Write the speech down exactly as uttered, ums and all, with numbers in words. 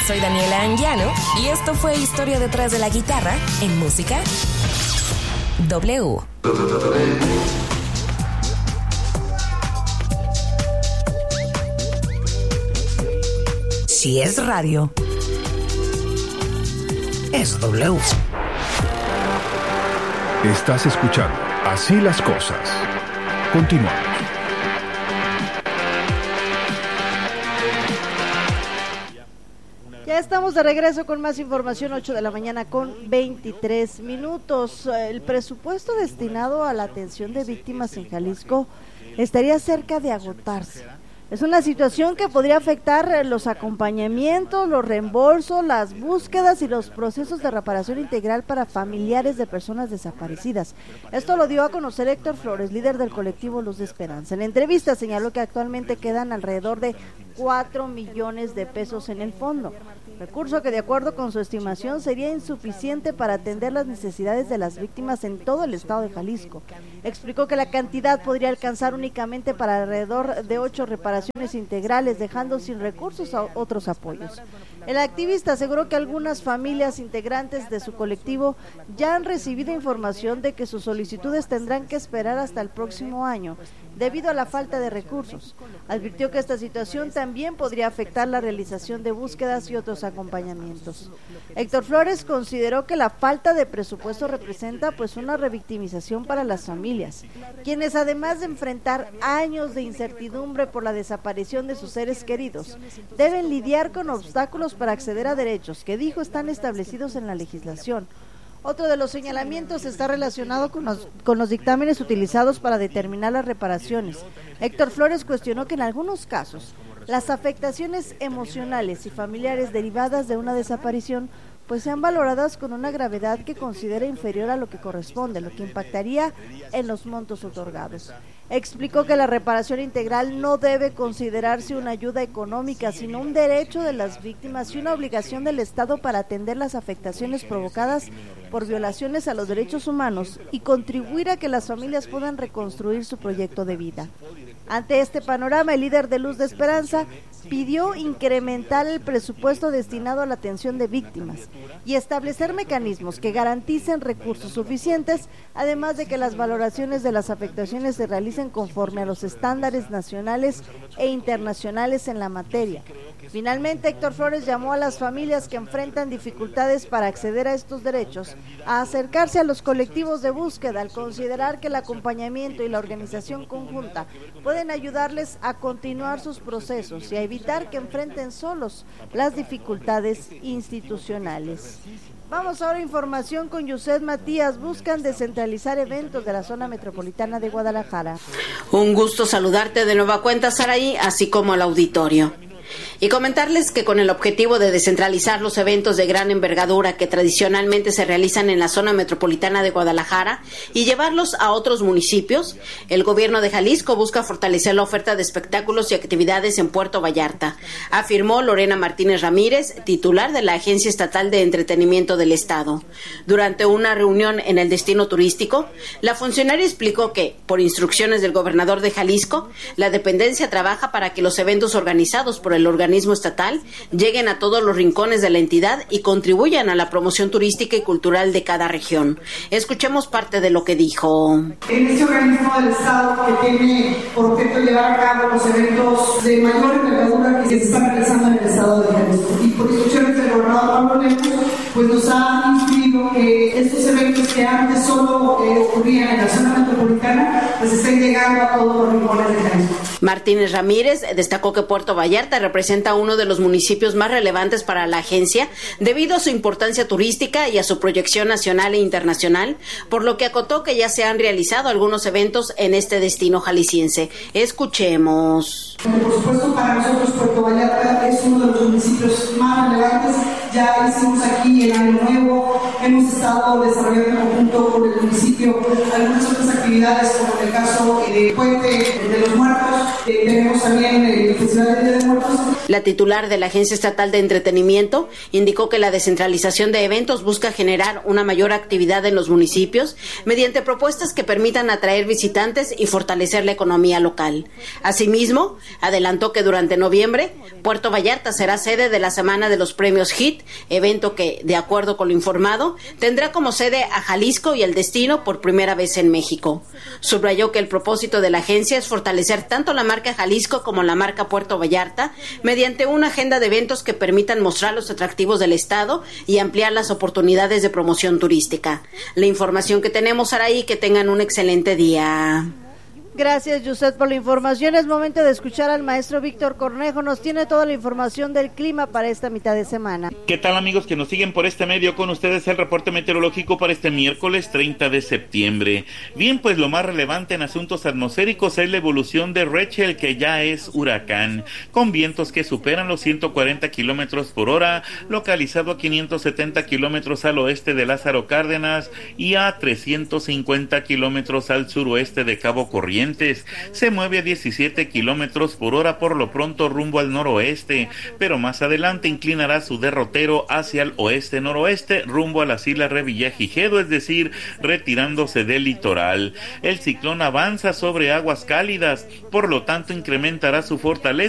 Soy Daniela Anguiano y esto fue Historia detrás de la guitarra en Música W. Si es radio, es W. Estás escuchando Así las Cosas. Continuamos. Ya estamos de regreso con más información, ocho de la mañana con veintitrés minutos. El presupuesto destinado a la atención de víctimas en Jalisco estaría cerca de agotarse. Es una situación que podría afectar los acompañamientos, los reembolsos, las búsquedas y los procesos de reparación integral para familiares de personas desaparecidas. Esto lo dio a conocer Héctor Flores, líder del colectivo Luz de Esperanza. En entrevista señaló que actualmente quedan alrededor de cuatro millones de pesos en el fondo, recurso que de acuerdo con su estimación sería insuficiente para atender las necesidades de las víctimas en todo el estado de Jalisco. Explicó que la cantidad podría alcanzar únicamente para alrededor de ocho reparaciones integrales, dejando sin recursos a otros apoyos. El activista aseguró que algunas familias integrantes de su colectivo ya han recibido información de que sus solicitudes tendrán que esperar hasta el próximo año, debido a la falta de recursos. Advirtió que esta situación también podría afectar la realización de búsquedas y otros acompañamientos. Héctor Flores consideró que la falta de presupuesto representa pues una revictimización para las familias, quienes además de enfrentar años de incertidumbre por la desaparición de sus seres queridos, deben lidiar con obstáculos para acceder a derechos que dijo están establecidos en la legislación. Otro de los señalamientos está relacionado con los, con los dictámenes utilizados para determinar las reparaciones. Héctor Flores cuestionó que en algunos casos las afectaciones emocionales y familiares derivadas de una desaparición pues sean valoradas con una gravedad que considera inferior a lo que corresponde, lo que impactaría en los montos otorgados. Explicó que la reparación integral no debe considerarse una ayuda económica, sino un derecho de las víctimas y una obligación del Estado para atender las afectaciones provocadas por violaciones a los derechos humanos y contribuir a que las familias puedan reconstruir su proyecto de vida. Ante este panorama, el líder de Luz de Esperanza pidió incrementar el presupuesto destinado a la atención de víctimas y establecer mecanismos que garanticen recursos suficientes, además de que las valoraciones de las afectaciones se realicen conforme a los estándares nacionales e internacionales en la materia. Finalmente, Héctor Flores llamó a las familias que enfrentan dificultades para acceder a estos derechos a acercarse a los colectivos de búsqueda, al considerar que el acompañamiento y la organización conjunta pueden ayudarles a continuar sus procesos y a evitar que enfrenten solos las dificultades institucionales. Vamos ahora a información con Yuset Matías. Buscan descentralizar eventos de la zona metropolitana de Guadalajara. Un gusto saludarte de nueva cuenta, Saraí, así como al auditorio. Y comentarles que con el objetivo de descentralizar los eventos de gran envergadura que tradicionalmente se realizan en la zona metropolitana de Guadalajara y llevarlos a otros municipios, el gobierno de Jalisco busca fortalecer la oferta de espectáculos y actividades en Puerto Vallarta, afirmó Lorena Martínez Ramírez, titular de la Agencia Estatal de Entretenimiento del Estado. Durante una reunión en el destino turístico, la funcionaria explicó que, por instrucciones del gobernador de Jalisco, la dependencia trabaja para que los eventos organizados por el organismo estatal lleguen a todos los rincones de la entidad y contribuyan a la promoción turística y cultural de cada región. Escuchemos parte de lo que dijo. En este organismo del Estado que tiene por objeto llevar a cabo los eventos de mayor envergadura que se están realizando en el Estado de Jalisco, y por instrucciones del gobernador Pablo Lemos, pues nos ha instruido que estos eventos que antes solo eh, ocurrían en la zona metropolitana, pues estén llegando a todos los rincones de Jalisco. Martínez Ramírez destacó que Puerto Vallarta representa uno de los municipios más relevantes para la agencia debido a su importancia turística y a su proyección nacional e internacional, por lo que acotó que ya se han realizado algunos eventos en este destino jalisciense. Escuchemos. Por supuesto, para nosotros Puerto Vallarta es uno de los municipios más relevantes. Ya hicimos aquí el Año Nuevo hemos estado desarrollando en conjunto con el municipio algunas otras actividades, como en el caso de Puente de los Muertos, eh, tenemos también el Festival de Día de Muertos. La titular de la Agencia Estatal de Entretenimiento indicó que la descentralización de eventos busca generar una mayor actividad en los municipios mediante propuestas que permitan atraer visitantes y fortalecer la economía local. Asimismo, adelantó que durante noviembre, Puerto Vallarta será sede de la Semana de los Premios H I T, evento que, de acuerdo con lo informado, tendrá como sede a Jalisco y el destino por primera vez en México. Subrayó que el propósito de la agencia es fortalecer tanto la marca Jalisco como la marca Puerto Vallarta mediante una agenda de eventos que permitan mostrar los atractivos del estado y ampliar las oportunidades de promoción turística. La información que tenemos, Saraí, que tengan un excelente día. Gracias, Yuset, por la información. Es momento de escuchar al maestro Víctor Cornejo. Nos tiene toda la información del clima para esta mitad de semana. ¿Qué tal, amigos que nos siguen por este medio? Con ustedes el reporte meteorológico para este miércoles treinta de septiembre. Bien, pues lo más relevante en asuntos atmosféricos es la evolución de Rachel, que ya es huracán, con vientos que superan los ciento cuarenta kilómetros por hora, localizado a quinientos setenta kilómetros al oeste de Lázaro Cárdenas y a trescientos cincuenta kilómetros al suroeste de Cabo Corrientes. Se mueve a diecisiete kilómetros por hora por lo pronto rumbo al noroeste, pero más adelante inclinará su derrotero hacia el oeste-noroeste rumbo a las islas Revillagigedo, es decir, retirándose del litoral. El ciclón avanza sobre aguas cálidas, por lo tanto incrementará su fortaleza